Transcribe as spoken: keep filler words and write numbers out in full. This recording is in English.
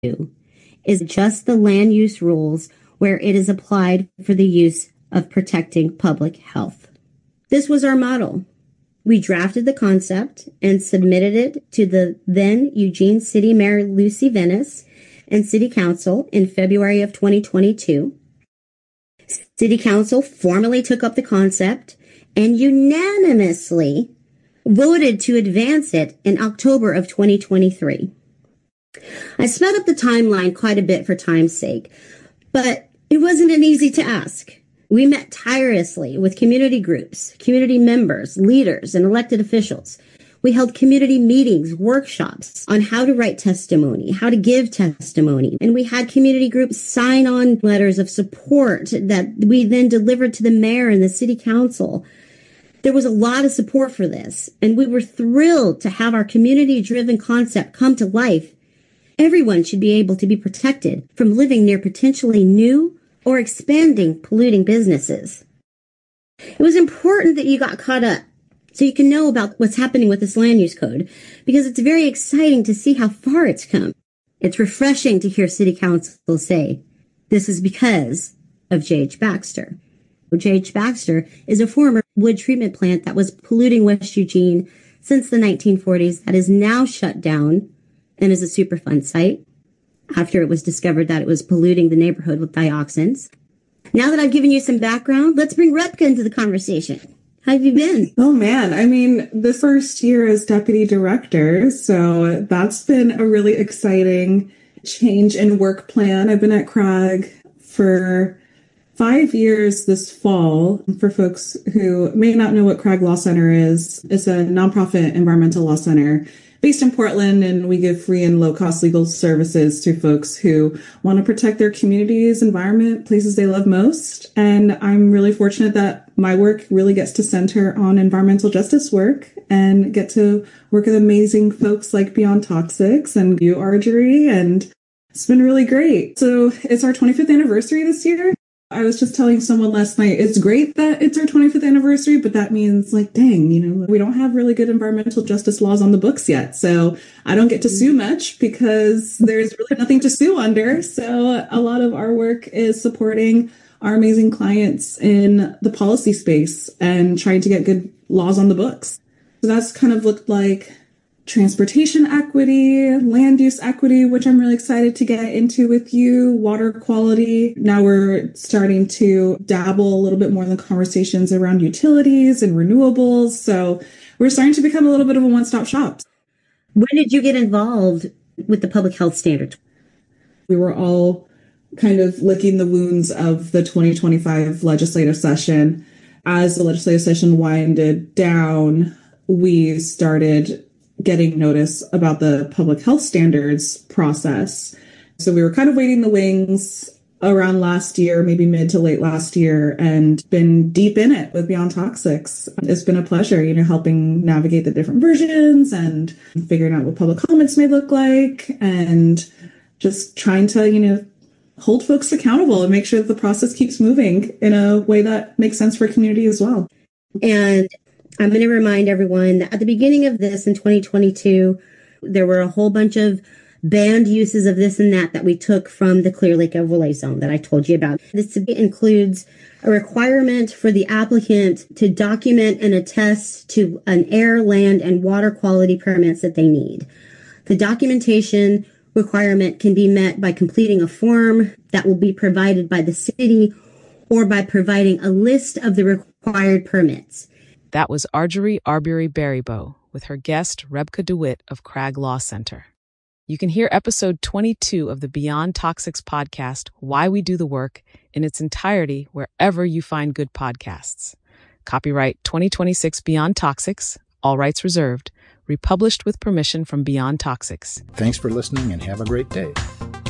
is just the land use rules where it is applied for the use of protecting public health. This was our model. We drafted the concept and submitted it to the then Eugene City Mayor Lucy Vennis and City Council in February of twenty twenty-two. City Council formally took up the concept and unanimously voted to advance it in October of twenty twenty-three. I sped up the timeline quite a bit for time's sake, but it wasn't an easy task. We met tirelessly with community groups, community members, leaders, and elected officials. We held community meetings, workshops on how to write testimony, how to give testimony. And we had community groups sign on letters of support that we then delivered to the mayor and the city council. There was a lot of support for this, and we were thrilled to have our community-driven concept come to life. Everyone should be able to be protected from living near potentially new or expanding polluting businesses. It was important that you got caught up so you can know about what's happening with this land use code, because it's very exciting to see how far it's come. It's refreshing to hear City Council say, this is because of J H Baxter. J H Baxter is a former wood treatment plant that was polluting West Eugene since the nineteen forties that is now shut down and is a Superfund site after it was discovered that it was polluting the neighborhood with dioxins. Now that I've given you some background, let's bring Rebecca into the conversation. How have you been? Oh, man. I mean, the first year as deputy director, so that's been a really exciting change in work plan. I've been at C R A G for five years this fall. For folks who may not know what C R A G Law Center is, it's a nonprofit environmental law center based in Portland, and we give free and low-cost legal services to folks who want to protect their communities, environment, places they love most. And I'm really fortunate that my work really gets to center on environmental justice work and get to work with amazing folks like Beyond Toxics and you, Argery, and it's been really great. So it's our twenty-fifth anniversary this year. I was just telling someone last night, it's great that it's our twenty-fifth anniversary, but that means like, dang, you know, we don't have really good environmental justice laws on the books yet. So I don't get to sue much because there's really nothing to sue under. So a lot of our work is supporting our amazing clients in the policy space and trying to get good laws on the books. So that's kind of looked like transportation equity, land use equity, which I'm really excited to get into with you, water quality. Now we're starting to dabble a little bit more in the conversations around utilities and renewables. So we're starting to become a little bit of a one-stop shop. When did you get involved with the public health standards? We were all kind of licking the wounds of the twenty twenty-five legislative session. As the legislative session winded down, we started getting notice about the public health standards process. So we were kind of waiting the wings around last year, maybe mid to late last year, and been deep in it with Beyond Toxics. It's been a pleasure, you know, helping navigate the different versions and figuring out what public comments may look like and just trying to, you know, hold folks accountable and make sure that the process keeps moving in a way that makes sense for community as well. And I'm going to remind everyone that at the beginning of this in twenty twenty-two, there were a whole bunch of banned uses of this and that that we took from the Clear Lake Overlay Zone that I told you about. This includes a requirement for the applicant to document and attest to an air, land, and water quality permits that they need. The documentation requirement can be met by completing a form that will be provided by the city or by providing a list of the required permits. That was Argery Arbery Berrybow with her guest, Rebecca DeWitt of C R A G Law Center. You can hear episode twenty-two of the Beyond Toxics podcast, Why We Do the Work, in its entirety wherever you find good podcasts. Copyright twenty twenty-six Beyond Toxics, all rights reserved, republished with permission from Beyond Toxics. Thanks for listening and have a great day.